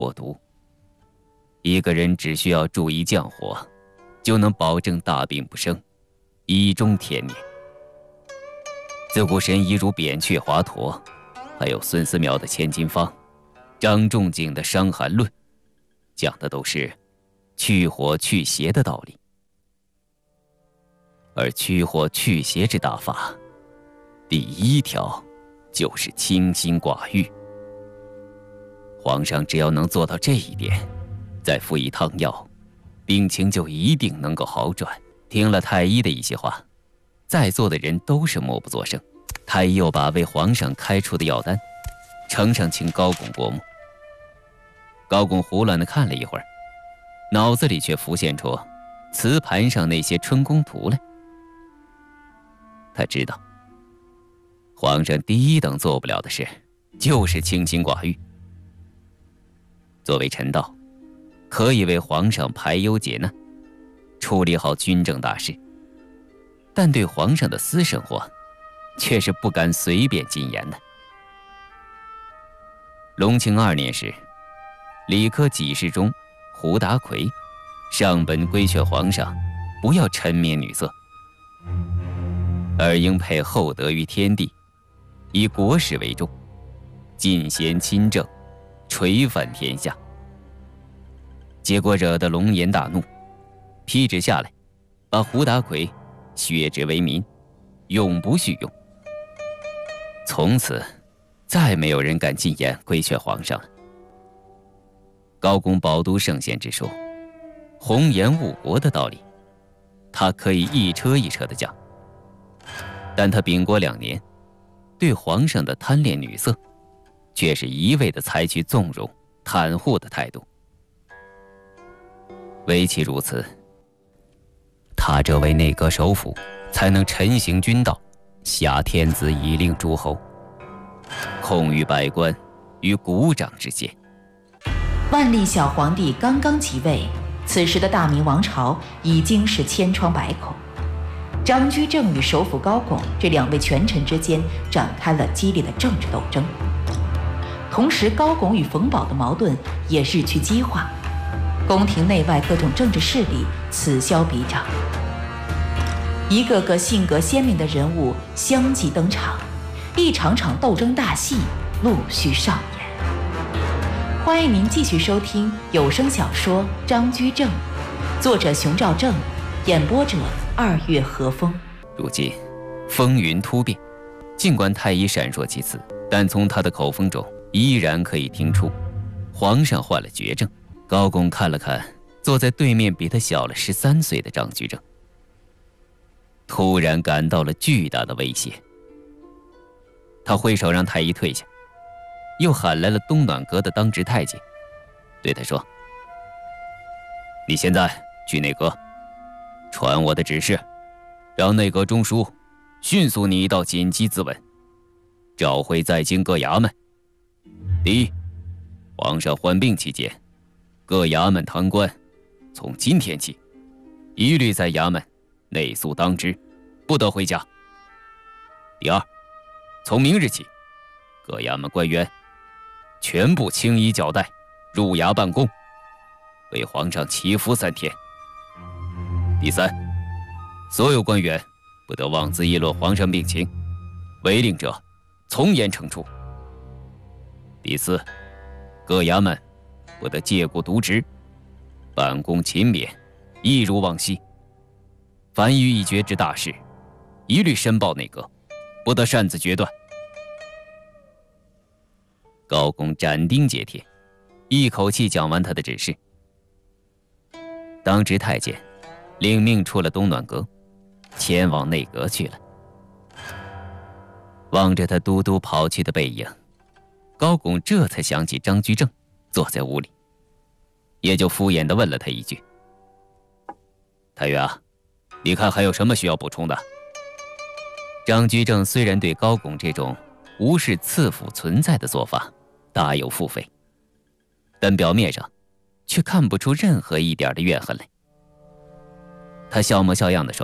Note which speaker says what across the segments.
Speaker 1: 我读：一个人只需要注意降火，就能保证大病不生，以终天年。自古神医如扁鹊、华佗，还有孙思邈的千金方，张仲景的伤寒论，讲的都是去火去邪的道理。而去火去邪之大法，第一条就是清心寡欲。皇上只要能做到这一点，再服以汤药，病情就一定能够好转。听了太医的一些话，在座的人都是默不作声。太医又把为皇上开出的药单呈上请高拱过目。高拱胡乱地看了一会儿，脑子里却浮现出瓷盘上那些春宫图来。他知道，皇上第一等做不了的事，就是清心寡欲。作为臣道，可以为皇上排忧解难，处理好军政大事，但对皇上的私生活，却是不敢随便进言的。隆庆2年时，理科给事中胡达奎上本规劝皇上不要沉湎女色，而应配厚德于天地，以国事为重，尽贤亲政，垂范天下。结果惹得龙颜大怒，批旨下来，把胡达奎削职为民，永不叙用。从此再没有人敢进言规劝皇上了。高拱饱读圣贤之书，宏言误国的道理，他可以一车一车地讲，但他秉国2年，对皇上的贪恋女色，却是一味地采取纵容袒护的态度。唯其如此，他这位内阁首辅才能陈行君道，挟天子以令诸侯，控于百官于股掌之间。
Speaker 2: 万历小皇帝刚刚即位，此时的大明王朝已经是千疮百孔。张居正与首辅高拱这2位权臣之间展开了激烈的政治斗争，同时高拱与冯保的矛盾也日趋激化，宫廷内外各种政治势力此消彼长，一个个性格鲜明的人物相继登场，一场场斗争大戏陆续上演。欢迎您继续收听有声小说《张居正》，作者熊兆正，演播者2月和风。
Speaker 1: 如今风云突变，尽管太医闪烁其词，但从他的口风中依然可以听出皇上患了绝症。高拱看了看坐在对面比他小了13岁的张居正，突然感到了巨大的威胁。他挥手让太医退下，又喊来了东暖阁的当值太监，对他说：你现在去内阁，传我的指示，让内阁中书迅速拟一道紧急咨文，召回在京各衙门。第一，皇上患病期间，各衙门堂官从今天起一律在衙门内宿当值，不得回家。第二，从明日起，各衙门官员全部青衣脚带入衙办公，为皇上祈福3天。第三，所有官员不得妄自议论皇上病情，违令者从严惩处。第四，各衙门不得借故渎职，办公勤勉，一如往昔。凡遇一决之大事，一律申报内阁，不得擅自决断。高拱斩钉截铁，一口气讲完他的指示。当值太监领命出了东暖阁，前往内阁去了。望着他嘟嘟跑去的背影，高拱这才想起张居正坐在屋里，也就敷衍地问了他一句：太岳啊，你看还有什么需要补充的？张居正虽然对高拱这种无视赐府存在的做法大有腹诽，但表面上却看不出任何一点的怨恨来。他笑模笑样地说：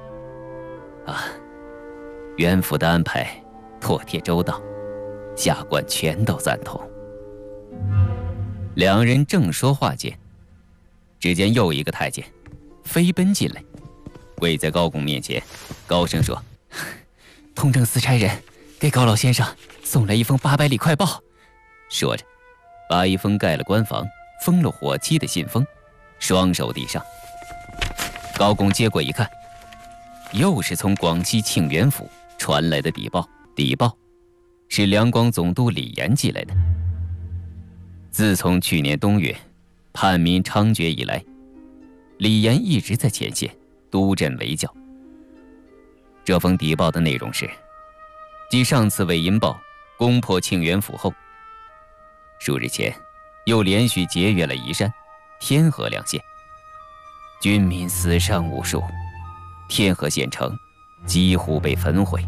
Speaker 1: 元府的安排妥帖周到，下官全都赞同。 两人正说话间，只见又一个太监飞奔进来，跪在高拱面前，高声说：“通政司差人给高老先生送来一封800里快报。”说着，把一封盖了官房、封了火漆的信封，双手递上。高拱接过一看，又是从广西庆元府传来的邸报。邸报是两广总督李岩寄来的。自从去年冬月叛民猖獗以来，李岩一直在前线督镇围剿。这封邸报的内容是：继上次伪银报攻破庆元府后，数日前又连续劫越了宜山、天河两县，军民死伤无数，天河县城几乎被焚毁。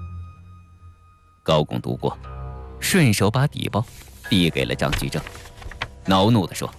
Speaker 1: 高拱读过，顺手把邸报递给了张居正，恼怒地说：“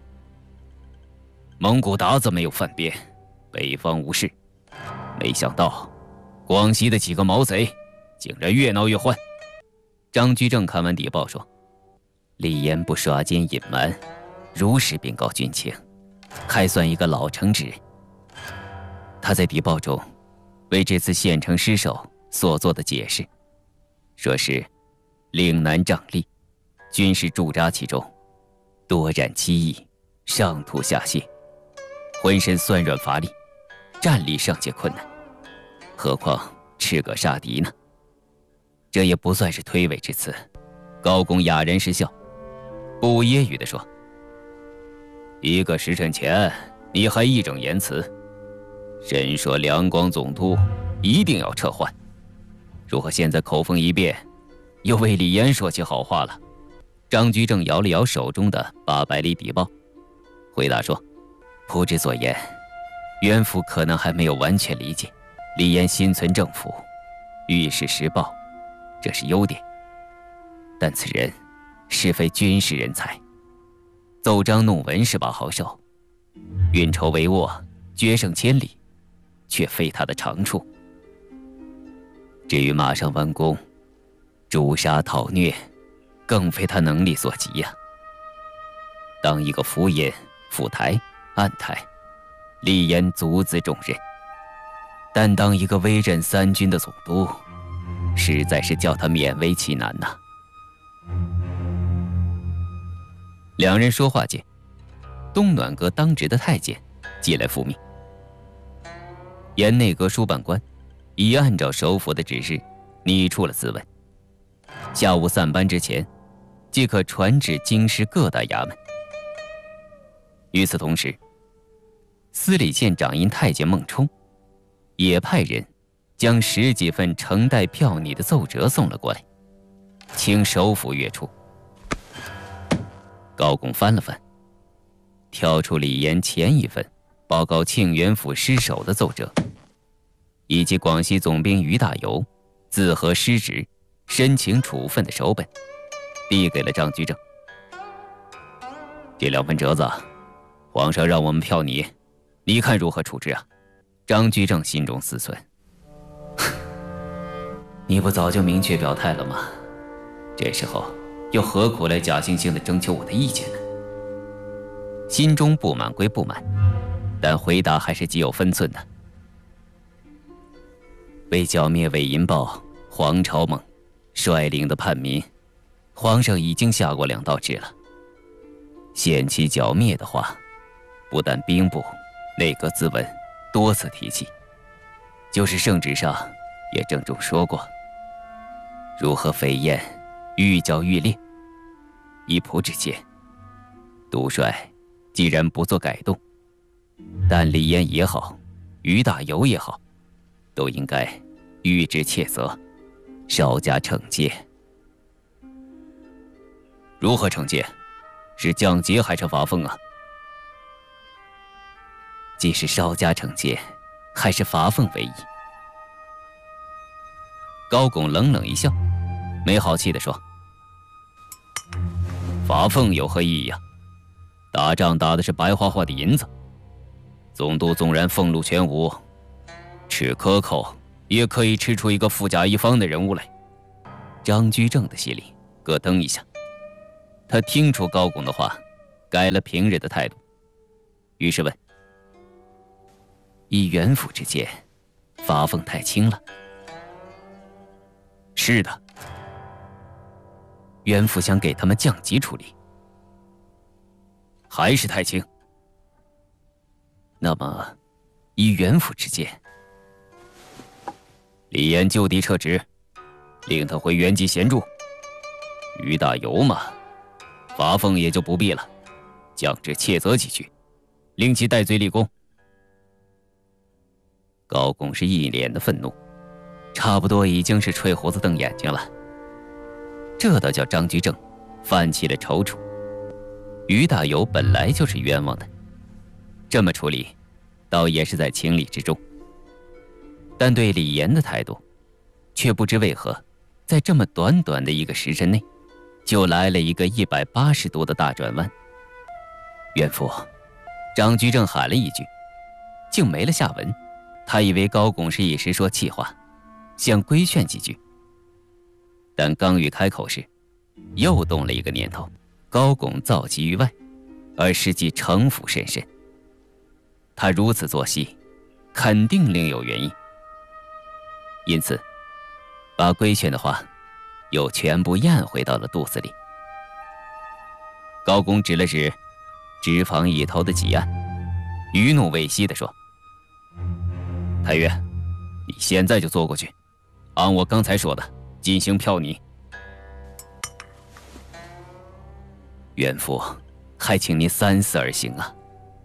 Speaker 1: 蒙古鞑子没有犯边，北方无事，没想到广西的几个毛贼竟然越闹越欢。”张居正看完邸报说：“李岩不耍奸隐瞒，如实禀告军情，还算一个老成之人。他在邸报中为这次县城失守所做的解释，说是岭南瘴疠，军事驻扎其中，多染欺疫，上吐下泻，浑身酸软乏力，站立尚且困难，何况赤个杀敌呢？这也不算是推诿之词。”高拱哑然失笑，不揶揄地说：“一个时辰前你还义正言辞，神说两广总督一定要撤换，如何现在口风一变，又为李岩说起好话了？”张居正摇了摇手中的800里邸报，回答说：“仆之所言，元府可能还没有完全理解。李岩心存政府，遇事实报，这是优点。但此人是非军事人才，奏章弄文是把好手，运筹帷幄，决胜千里，却非他的长处。至于马上完工，诛杀讨虐，更非他能力所及呀。当一个府尹、府台、案台，李岩足资重任，但当一个威震3军的总督，实在是叫他勉为其难呐。”两人说话间，东暖阁当值的太监寄来复命，沿内阁书办官已按照首府的指示拟出了咨文，下午散班之前即可传至京师各大衙门。与此同时，司礼监掌印太监孟冲也派人将10几份呈带票拟的奏折送了过来，请首府阅出。高拱翻了翻，挑出李岩前一份报告庆元府失守的奏折，以及广西总兵于大猷自核失职申请处分的手本，递给了张居正。这2份折子，皇上让我们票拟，你看如何处置啊？张居正心中思忖，你不早就明确表态了吗？这时候又何苦来假惺惺地征求我的意见呢？心中不满归不满，但回答还是极有分寸的。为剿灭伪银报黄朝猛率领的叛民，皇上已经下过2道旨了。限期剿灭的话，不但兵部、内阁咨文多次提起，就是圣旨上也郑重说过，如何飞燕愈剿愈烈。依仆之见，督帅既然不做改动，但李岩也好，于大猷也好，都应该谕之切责，稍加惩戒。如何惩戒？是降节还是罚俸啊？既是稍加惩戒，还是罚俸为宜。高拱冷冷一笑，没好气地说：“罚俸有何意义啊？打仗打的是白花花的银子，总督纵然俸禄全无，吃克扣也可以吃出一个富甲一方的人物来。”张居正的心里咯噔一下，他听出高拱的话改了平日的态度，于是问：“以袁府之见，罚俸太轻了。”“是的。”“袁府想给他们降级处理。”“还是太轻。”“那么，以袁府之见，李岩就地撤职，令他回原籍闲住。于大猷嘛，罚俸也就不必了，降至窃责几句，令其戴罪立功。”高拱是一脸的愤怒，差不多已经是吹胡子瞪眼睛了。这倒叫张居正泛起了踌躇。于大猷本来就是冤枉的，这么处理，倒也是在情理之中。但对李岩的态度，却不知为何，在这么短短的一个时辰内，就来了一个180度的大转弯。袁父，张居正喊了一句，竟没了下文。他以为高拱是一时说气话，想规劝几句，但刚欲开口时，又动了一个念头：高拱造极于外，而实际城府甚深。他如此作戏，肯定另有原因。因此，把规劝的话又全部咽回到了肚子里。高拱指了指直房一头的几案，余怒未息地说：“太岳，你现在就坐过去，按我刚才说的进行票拟。”“袁父，还请您三思而行啊。”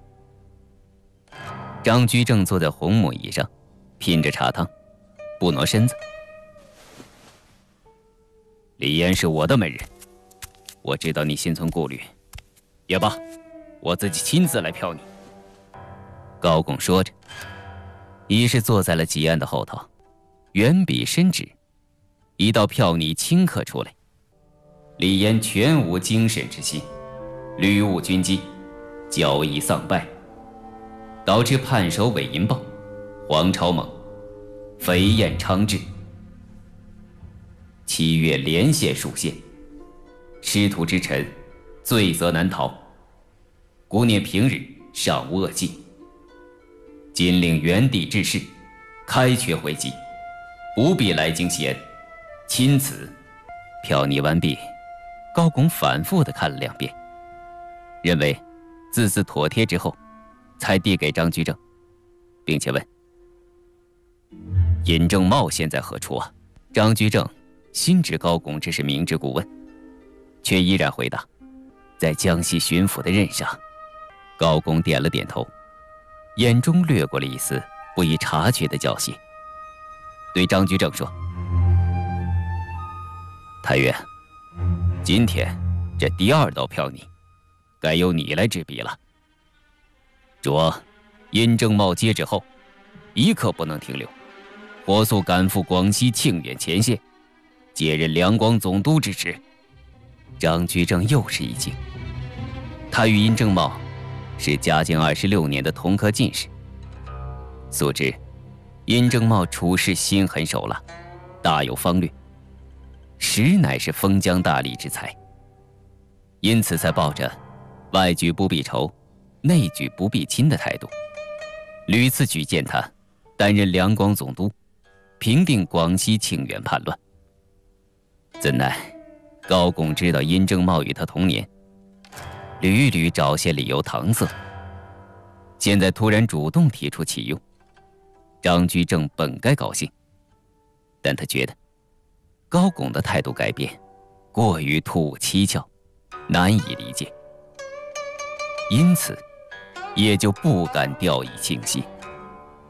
Speaker 1: 张居正坐在红木椅上，品着茶汤，不挪身子。“李岩是我的门人，我知道你心存顾虑，也罢，我自己亲自来票你。”高拱说着，已是坐在了几案的后头，远笔伸指，一道票拟顷刻出来。李岩全无精神之心，屡误军机，交易丧败，导致叛首伪银豹，黄朝猛，肥燕昌志。7月连线数县，师徒之臣，罪责难逃。故念平日尚无恶迹，今令原地治事，开阙回籍，不必来京谢恩。钦此。票拟完毕，高拱反复地看了2遍，认为字字妥帖之后，才递给张居正，并且问：“尹正茂现在何处啊？”张居正心知高拱只是明知故问，却依然回答：“在江西巡抚的任上。”高拱点了点头，眼中掠过了一丝不易察觉的狡黠，对张居正说：“太岳，今天这第2道票拟，该由你来执笔了。着尹正茂接旨后，一刻不能停留，火速赶赴广西庆远前线，接任两广总督之职。”张居正又是一惊，他与尹正茂是嘉靖26年的同科进士。素知尹正茂处事心狠手辣，大有方略，实乃是封疆大吏之才，因此才抱着外举不必愁，内举不必亲的态度，屡次举荐他担任两广总督，平定广西庆远叛乱。怎奈高拱知道尹正茂与他同年，屡屡找些理由搪塞，现在突然主动提出启用，张居正本该高兴，但他觉得高拱的态度改变过于突兀蹊跷，难以理解，因此也就不敢掉以轻心。